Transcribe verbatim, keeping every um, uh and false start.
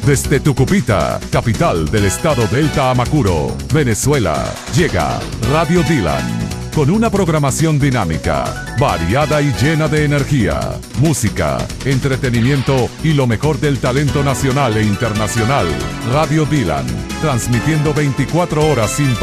Desde Tucupita, capital del estado Delta Amacuro, Venezuela, llega Radio Dylan. Con una programación dinámica, variada y llena de energía, música, entretenimiento y lo mejor del talento nacional e internacional. Radio Dylan, transmitiendo veinticuatro horas sin